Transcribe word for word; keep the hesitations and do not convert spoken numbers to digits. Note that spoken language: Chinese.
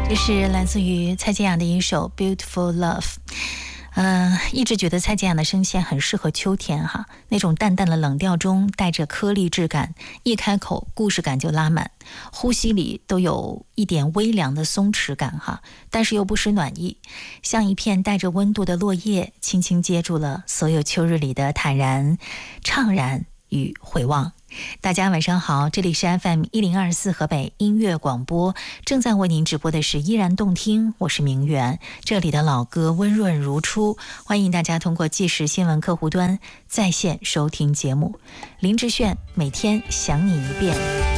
这是来自于蔡健雅的一首 Beautiful Love。呃，一直觉得蔡健雅的声线很适合秋天哈，那种淡淡的冷调中带着颗粒质感，一开口故事感就拉满，呼吸里都有一点微凉的松弛感哈，但是又不失暖意，像一片带着温度的落叶，轻轻接住了所有秋日里的坦然、怅然与回望。大家晚上好，这里是 F M 一零二四河北音乐广播，正在为您直播的是依然动听，我是明媛，这里的老歌温润如初，欢迎大家通过即时新闻客户端在线收听节目。林志炫每天想你一遍。